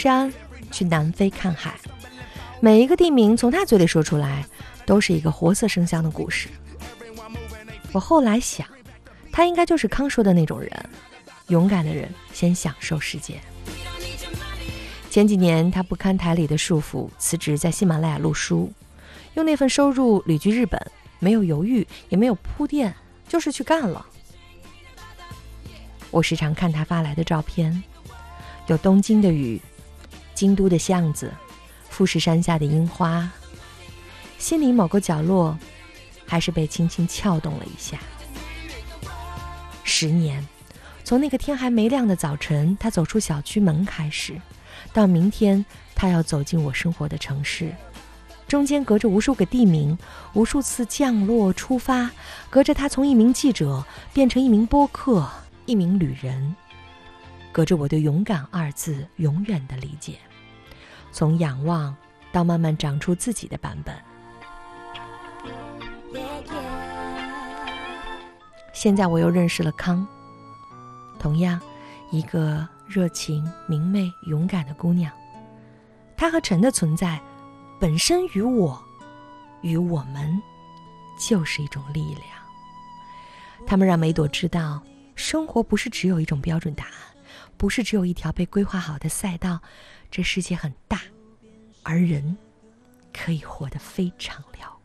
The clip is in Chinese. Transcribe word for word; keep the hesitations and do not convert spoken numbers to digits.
山，去南非看海。每一个地名从他嘴里说出来，都是一个活色生香的故事。我后来想，他应该就是康说的那种人，勇敢的人先享受世界。前几年他不堪台里的束缚，辞职在喜马拉雅录书，用那份收入旅居日本，没有犹豫也没有铺垫，就是去干了。我时常看他发来的照片，有东京的雨，京都的巷子，富士山下的樱花，心里某个角落还是被轻轻撬动了一下。十年，从那个天还没亮的早晨，他走出小区门开始，到明天他要走进我生活的城市，中间隔着无数个地名，无数次降落出发，隔着他从一名记者变成一名播客，一名旅人，隔着我对勇敢二字永远的理解，从仰望到慢慢长出自己的版本。现在我又认识了康，同样一个热情明媚勇敢的姑娘。她和陈的存在本身与我与我们就是一种力量，他们让梅朵知道，生活不是只有一种标准答案，不是只有一条被规划好的赛道，这世界很大，而人可以活得非常辽